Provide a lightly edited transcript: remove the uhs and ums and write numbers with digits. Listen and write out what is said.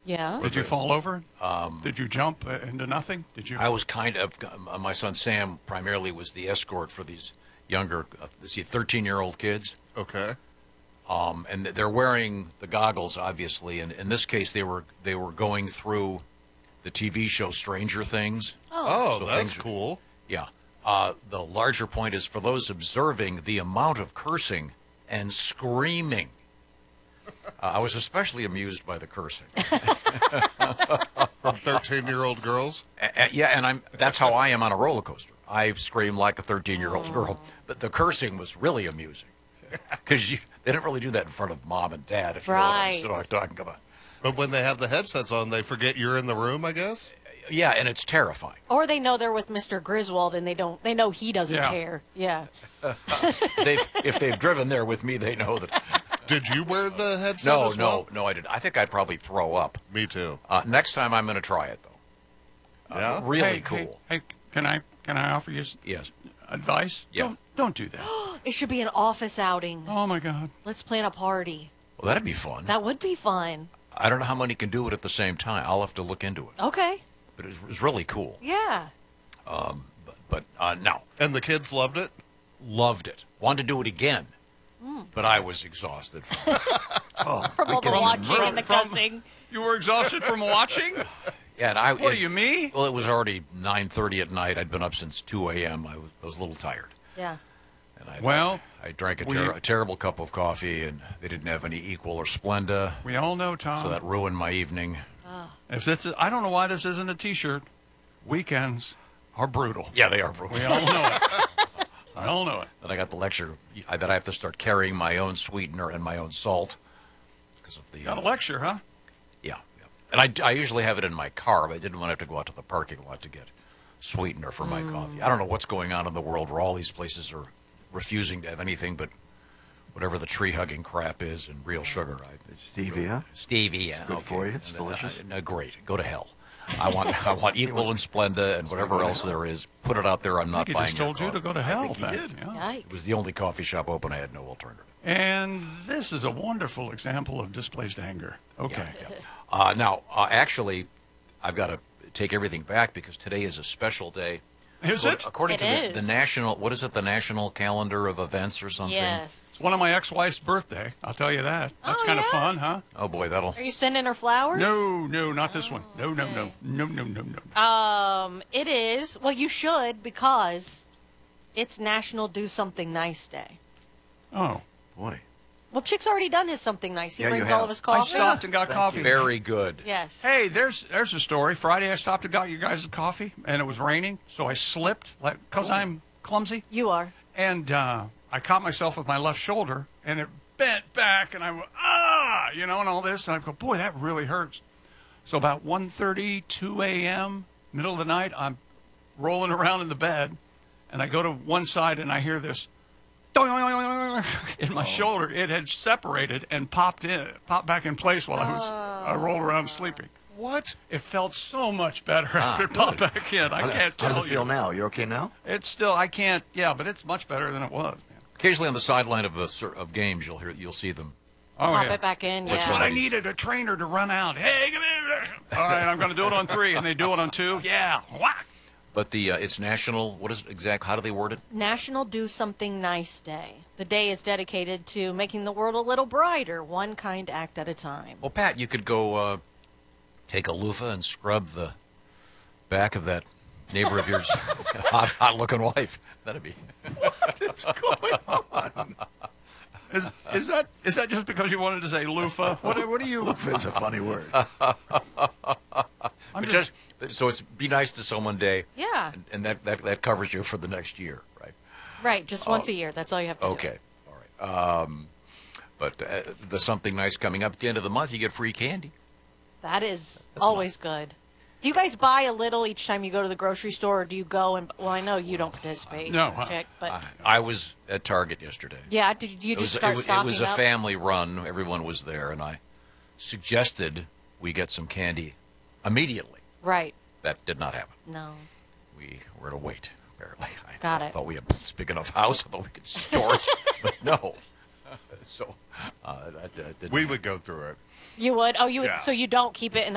Yeah. Did you fall over? Did you jump into nothing? Did you? I was kind of, my son Sam primarily was the escort for these younger, 13-year-old kids. Okay. And they're wearing the goggles, obviously. And in this case, they were going through the TV show Stranger Things. Oh, So that's things- cool. Yeah. The larger point is for those observing the amount of cursing and screaming. I was especially amused by the cursing. From 13-year-old girls? Yeah, and that's how I am on a roller coaster. I scream like a 13-year-old girl. But the cursing was really amusing. Because they didn't really do that in front of mom and dad, if you know what I'm talking about. But when they have the headsets on, they forget you're in the room, I guess? Yeah, and it's terrifying. Or they know they're with Mr. Griswold and they know he doesn't Yeah. care. Yeah. If they've driven there with me, they know that. Did you wear the headset as well? No, I didn't. I think I'd probably throw up. Me too. Next time I'm going to try it, though. Yeah? Really cool. Hey, can I offer you Yes. advice? Yeah. Don't do that. It should be an office outing. Oh my God. Let's plan a party. Well, that'd be fun. That would be fun. I don't know how many can do it at the same time. I'll have to look into it. Okay. But it was really cool. Yeah. But no, And the kids loved it? loved it. Wanted to do it again. But I was exhausted. From all the watching and the cussing. You were exhausted from watching? Yeah, and What are you, me? Well, it was already 9:30 at night. I'd been up since 2 a.m. I was a little tired. Yeah. And I drank a terrible cup of coffee, and they didn't have any Equal or Splenda, We all know, Tom. so that ruined my evening. I don't know why this isn't a T-shirt. Weekends are brutal. Yeah, they are brutal. We all know it. I all know it. Then I got the lecture that I have to start carrying my own sweetener and my own salt because of the. Got a lecture, huh? Yeah. And I usually have it in my car, but I didn't want to have to go out to the parking lot to get sweetener for my coffee. I don't know what's going on in the world where all these places are refusing to have anything but whatever the tree-hugging crap is and real sugar. Stevia. Stevia. It's good for you. It's delicious. Great. Go to hell. I want Equal and Splenda and whatever else there is. Put it out there. I'm not He buying just told your you to coffee. go to hell. think he then. did. Yeah. It was the only coffee shop open. I had no alternative. And this is a wonderful example of displaced anger. Okay. Now, actually, I've got to take everything back because today is a special day. Is it? According It to is. the national, what is it, the national calendar of events or something? Yes. It's one of my ex-wife's birthday. I'll tell you that. That's Oh, kind of yeah? fun, huh? Oh, boy, that'll... Are you sending her flowers? No, not this one. No. It is. Well, you should because it's National Do Something Nice Day. Oh. Boy. Well, Chick's already done his something nice. He Yeah, you brings all have. of his I coffee. stopped and got coffee. Very good. Yes. Hey, there's a story. Friday I stopped and got you guys coffee, and it was raining, so I slipped, because I'm clumsy. You are. And I caught myself with my left shoulder, and it bent back, and I went, and all this. And I go, boy, that really hurts. So about 1:30, 2 a.m., middle of the night, I'm rolling around in the bed, and I go to one side, and I hear this in my shoulder. It had separated and popped back in place while I rolled around sleeping. What? It felt so much better after it popped back in. I can't tell How does you. it feel now? You're okay now? It's still, I can't, but it's much better than it was. Man. Occasionally on the sideline of games, you'll see them. Oh, Pop yeah. it back in. What's Yeah. But I needed a trainer to run out. Hey, come here. All right, I'm going to do it on 3, and they do it on 2. Yeah, whack. But it's national, what is it exact? How do they word it? National Do Something Nice Day. The day is dedicated to making the world a little brighter, one kind act at a time. Well, Pat, you could go take a loofah and scrub the back of that neighbor of yours' hot-looking wife. That'd be... Is that just because you wanted to say loofah? What are you? It's a funny word. So it's Be Nice to Someone Day. Yeah. And that covers you for the next year, right? Right, just once a year. That's all you have to do. Okay. All right. But the something nice coming up at the end of the month, you get free candy. That is always good. Do you guys buy a little each time you go to the grocery store, or do you go and... Well, I know you don't participate, No, huh? Chick, but... I was at Target yesterday. yeah, did you just start it stocking was a up? family run. Everyone was there, and I suggested we get some candy immediately. Right. That did not happen. No. We were to wait, apparently. Got I it. thought we had a big enough house. I thought we could store it, but no. So that didn't We happen. would go through it. You would? Oh, you would. Yeah. So you don't keep it in